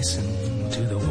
listen to the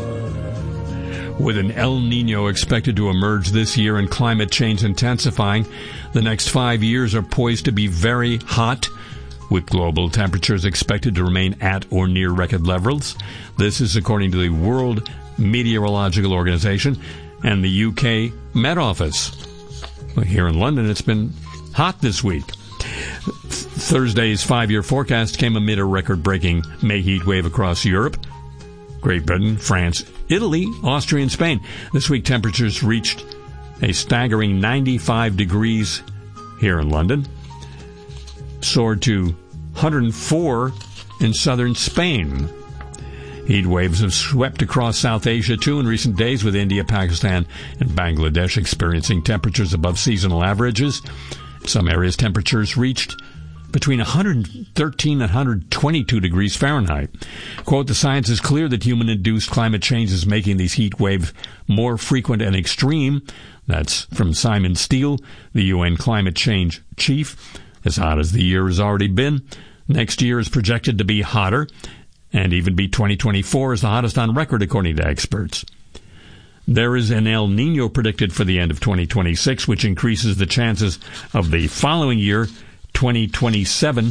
war. With an El Nino expected to emerge this year and climate change intensifying, the next 5 years are poised to be very hot, with global temperatures expected to remain at or near record levels. This is according to the World Meteorological Organization and the UK Met Office. Here in London, it's been hot this week. Thursday's 5-year forecast came amid a record-breaking May heat wave across Europe, Great Britain, France, Italy, Austria, and Spain. This week, temperatures reached a staggering 95 degrees here in London, soared to 104 in southern Spain. Heat waves have swept across South Asia, too, in recent days, with India, Pakistan, and Bangladesh experiencing temperatures above seasonal averages. In some areas, temperatures reached between 113 and 122 degrees Fahrenheit. Quote, the science is clear that human-induced climate change is making these heat waves more frequent and extreme. That's from Simon Steele, the UN climate change chief. As hot as the year has already been, next year is projected to be hotter, and even be 2024 as the hottest on record, according to experts. There is an El Nino predicted for the end of 2026, which increases the chances of the following year, 2027,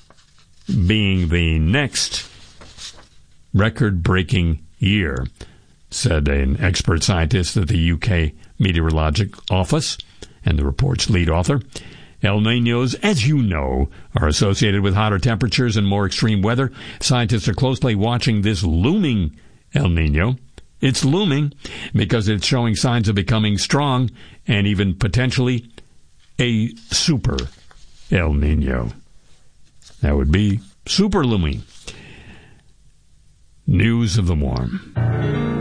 being the next record-breaking year, said an expert scientist at the UK Meteorological Office and the report's lead author. El Niños, as you know, are associated with hotter temperatures and more extreme weather. Scientists are closely watching this looming El Nino. It's looming because it's showing signs of becoming strong and even potentially a super El Nino. That would be super looming. News of the warm.